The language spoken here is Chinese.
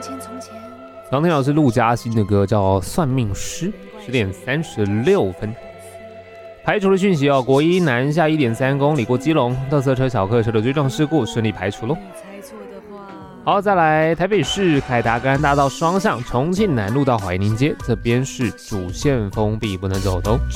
刚听到是陆嘉欣的歌，叫《算命师》，10点36分。排除了讯息国一南下1.3公里过基隆，垃圾车、小客车的追撞事故顺利排除喽。好，再来台北市凯达格兰大道双向重庆南路到怀宁街，这边是主线封闭，不能走的哦。